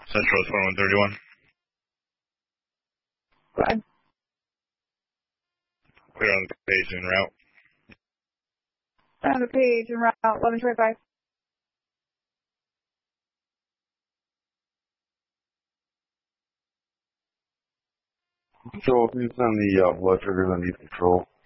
Central 2131. Go ahead. Clear on the page en route. On the page en route 1125. Control, can you send the blood triggers underneath control?